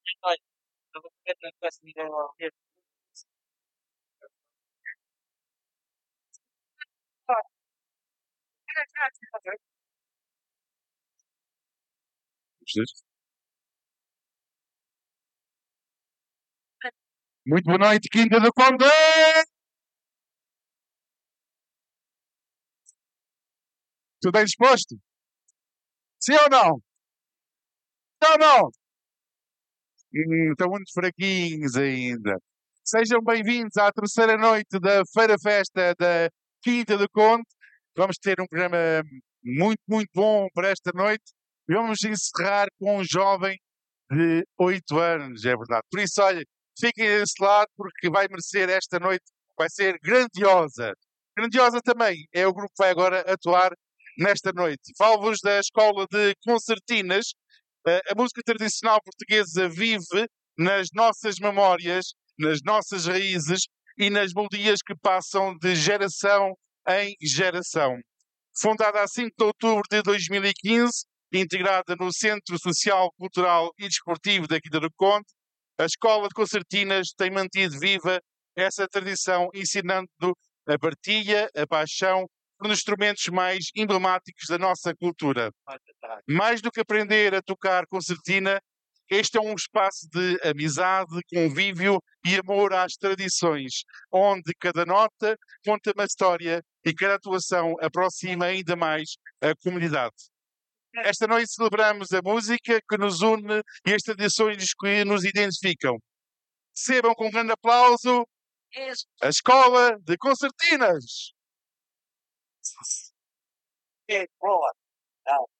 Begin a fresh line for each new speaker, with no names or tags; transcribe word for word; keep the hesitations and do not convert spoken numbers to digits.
Olha, eu vou ver na próxima ideia ao ver.
Muito boa noite, Quinta do Conde! Tudo bem disposto? Sim ou não? Sim ou não? Hum, estão muito fraquinhos ainda. Sejam bem-vindos à terceira noite da Feira Festa da Quinta do Conde. Vamos ter um programa muito, muito bom para esta noite. E vamos encerrar com um jovem de oito anos, é verdade. Por isso, olha, fiquem desse lado porque vai merecer esta noite, vai ser grandiosa. Grandiosa também é o grupo que vai agora atuar nesta noite. Falo-vos da Escola de Concertinas. Uh, a música tradicional portuguesa vive nas nossas memórias, nas nossas raízes e nas melodias que passam de geração em geração. Fundada a cinco de outubro de dois mil e quinze, integrada no Centro Social, Cultural e Desportivo da Quinta do Conde, a Escola de Concertinas tem mantido viva essa tradição, ensinando a partilha, a paixão, por instrumentos mais emblemáticos da nossa cultura. Mais do que aprender a tocar concertina, este é um espaço de amizade, convívio e amor às tradições, onde cada nota conta uma história e cada atuação aproxima ainda mais a comunidade. Esta noite celebramos a música que nos une e as tradições que nos identificam. Recebam com um grande aplauso a Escola de Concertinas.
É, boa. Não.